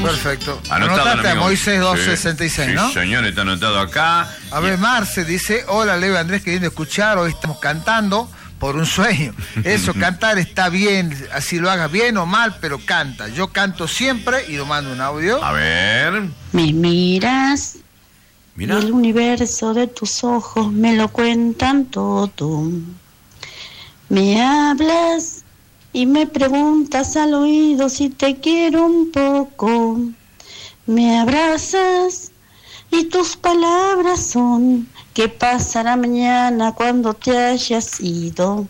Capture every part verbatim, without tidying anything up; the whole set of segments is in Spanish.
Perfecto. Anotado. Anotaste a Moisés doscientos sesenta y seis, sí, ¿no? Sí, señor, está anotado acá. A ver, Marce dice, hola Leo Andrés, queriendo escuchar, hoy estamos cantando por un sueño. Eso, cantar está bien, así lo hagas bien o mal, pero canta. Yo canto siempre y lo mando un audio. A ver. Me miras. Mira. Y el universo de tus ojos me lo cuentan todo. Me hablas y me preguntas al oído si te quiero un poco. Me abrazas y tus palabras son ¿qué pasará mañana cuando te hayas ido?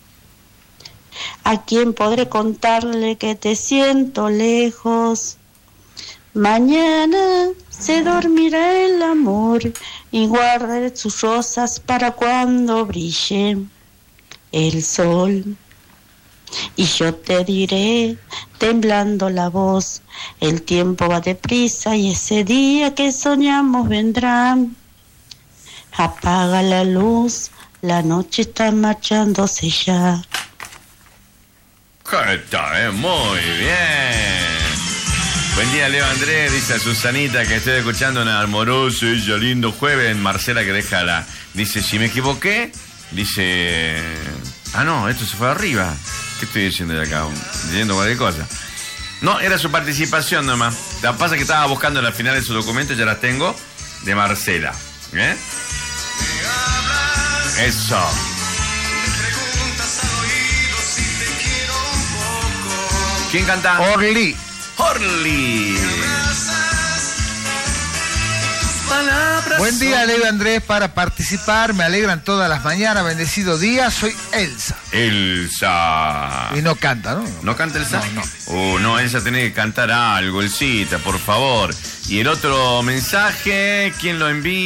¿A quién podré contarle que te siento lejos? Mañana se dormirá el amor y guardaré sus rosas para cuando brille el sol. Y yo te diré, temblando la voz, el tiempo va deprisa y ese día que soñamos vendrá. Apaga la luz, la noche está marchándose ya. Está, eh, muy bien. Buen día, Leo Andrés, dice a Susanita que estoy escuchando un amoroso y lindo jueves. Marcela que deja la... Dice, si me equivoqué, dice... Ah, no, esto se fue arriba. ¿Qué estoy diciendo de acá? Diciendo cualquier cosa. No, era su participación nomás. Lo que pasa es que estaba buscando las finales de su documento, ya las tengo, de Marcela. ¿Eh? Eso. ¿Quién canta? Orly. Orly. Buen día, Leo Andrés, para participar. Me alegran todas las mañanas. Bendecido día. Soy Elsa. Elsa. Y no canta, ¿no? ¿No canta Elsa? No, no. Oh, no, Elsa tiene que cantar algo, Elsita, por favor. Y el otro mensaje, ¿quién lo envía?